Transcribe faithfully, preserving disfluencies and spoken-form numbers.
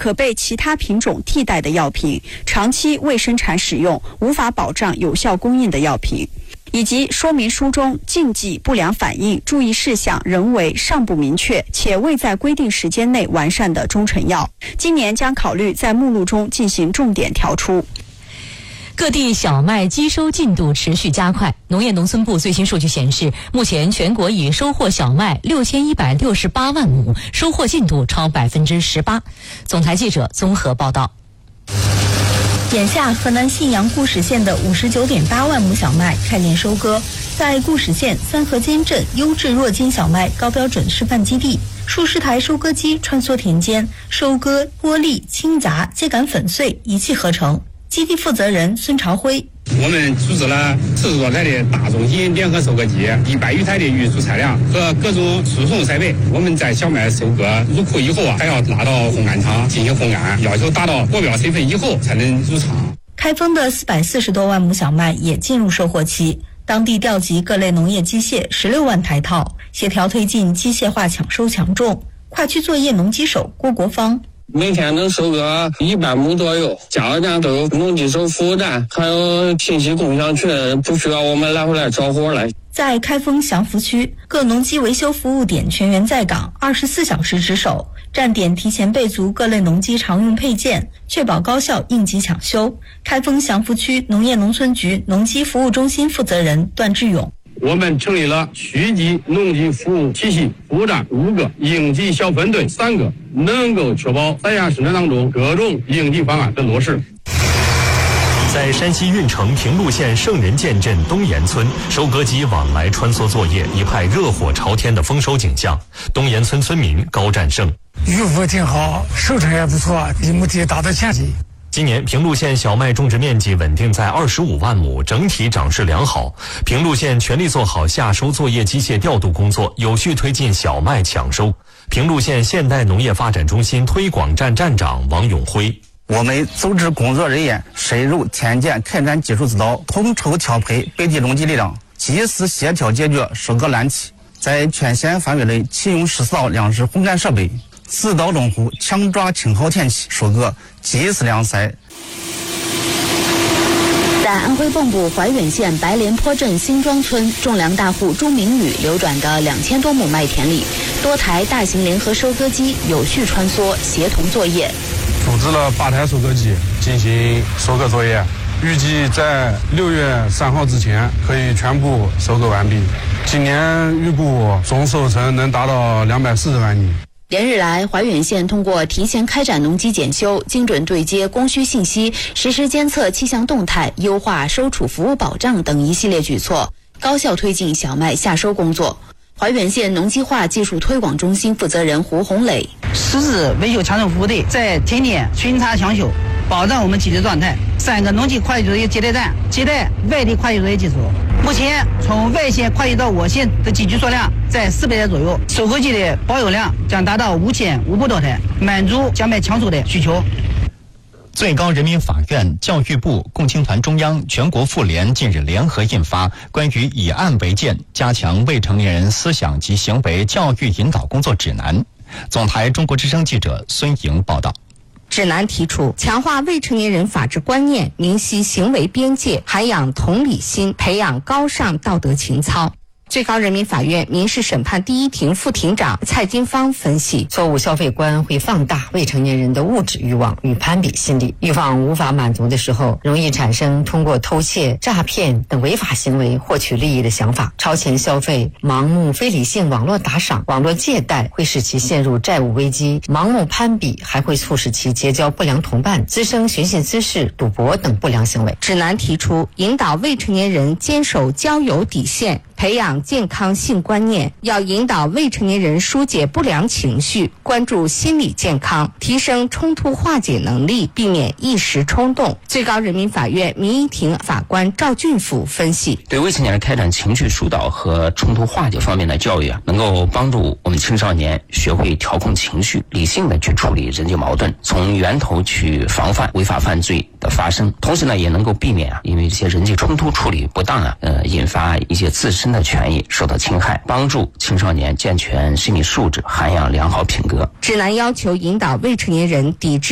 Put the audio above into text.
可被其他品种替代的药品，长期未生产使用无法保障有效供应的药品，以及说明书中禁忌、不良反应、注意事项仍为尚不明确且未在规定时间内完善的中成药，今年将考虑在目录中进行重点调出。 各地小麦机收进度持续加快。农业农村部最新数据显示，目前全国已收获小麦六千一百六十八万亩，收获进度超百分之十八。总台记者综合报道。 眼下，河南信阳固始县的五十九点八万亩小麦开练收割。在固始县三河间镇优质弱筋小麦高标准示范基地，数十台收割机穿梭田间，收割、剥粒、清杂、秸秆粉碎一气呵成。基地负责人孙朝辉： 我们组织了四十多台的大重型联合收割机，一百余台的运输车辆和各种输送设备。我们在小麦收割入库以后啊，还要拉到烘干厂进行烘干，要求达到国标水分以后才能入场。 开封的四百四十多万亩小麦也进入收获期，当地调集各类农业机械十六万台套，协调推进机械化抢收抢种。跨区作业农机手郭国芳： 每天能收割一百亩左右，加油站都有农机手服务站，还有信息共享群，不需要我们来回来找活来。 在开封祥福区，各农机维修服务点全员在岗，二十四小时值守，站点提前备足各类农机常用配件，确保高效应急抢修。开封祥福区农业农村局农机服务中心负责人段志勇： 我们成立了区级农机服务体系服务站五个，应急小分队三个，能够确保三亚生产当中各种应急方案的落实。 在山西运城平陆县圣人涧镇东岩村，收割机往来穿梭作业，一派热火朝天的丰收景象。东岩村村民高占胜： 渔夫挺好，收成也不错，一亩地达到前期。 今年平陆县小麦种植面积稳定在二十五万亩，整体长势良好。平陆县全力做好夏收作业机械调度工作，有序推进小麦抢收。平陆县现代农业发展中心推广站站长王永辉： 我们组织工作人员深入田间开展技术指导，统筹调配本地农机力量，及时协调解决收割难题，在全县范围内启用十四道粮食烘干设备，指导农户强抓晴好天气收割，及时晾晒。 在安徽蚌埠怀远县白莲坡镇新庄村，种粮大户朱明宇流转的两千多亩麦田里，多台大型联合收割机有序穿梭，协同作业。 组织了八台收割机进行收割作业，预计在六月三号之前可以全部收割完毕。今年预估总收成能达到两百四十万斤。 连日来，怀远县通过提前开展农机检修、精准对接供需信息、实时监测气象动态、优化收储服务保障等一系列举措，高效推进小麦夏收工作。怀远县农机化技术推广中心负责人胡红磊： 实质维修抢收服务队在田间巡查抢修，保障我们机制状态。三个农机跨区作业接待站接待外地跨区作业技术。目前从外县跨区到我县的机具数量在四百台左右，收割机的保有量将达到五千五百多台，满足小麦抢收的需求。 最高人民法院、教育部、共青团中央、全国妇联近日联合印发《关于以案为鉴，加强未成年人思想及行为教育引导工作指南》。总台中国之声记者孙莹报道。 指南提出，强化未成年人法治观念，明晰行为边界，涵养同理心，培养高尚道德情操。最高人民法院民事审判第一庭副庭长蔡金芳分析， 错误消费观会放大未成年人的物质欲望与攀比心理，欲望无法满足的时候，容易产生通过偷窃、诈骗等违法行为获取利益的想法，超前消费、盲目非理性网络打赏、网络借贷会使其陷入债务危机，盲目攀比还会促使其结交不良同伴，滋生寻衅滋事、赌博等不良行为。 指南提出，引导未成年人坚守交友底线，培养健康性观念，要引导未成年人疏解不良情绪，关注心理健康，提升冲突化解能力，避免一时冲动。最高人民法院民一庭法官赵俊甫分析， 对未成年人开展情绪疏导和冲突化解方面的教育啊，能够帮助我们青少年学会调控情绪，理性的去处理人际矛盾，从源头去防范违法犯罪的发生。同时呢，也能够避免啊，因为这些人际冲突处理不当啊，呃，引发一些自身的权益受到侵害，帮助青少年健全心理素质，涵养良好品格。 指南要求引导未成年人抵制